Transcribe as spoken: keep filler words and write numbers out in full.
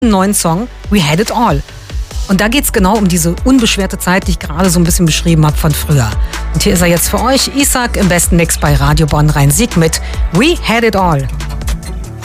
neuen Song We Had It All. Und da geht es genau um diese unbeschwerte Zeit, die ich gerade so ein bisschen beschrieben habe von früher. Und hier ist er jetzt für euch, Isak im besten Mix bei Radio Bonn Rhein-Sieg mit We Had It All.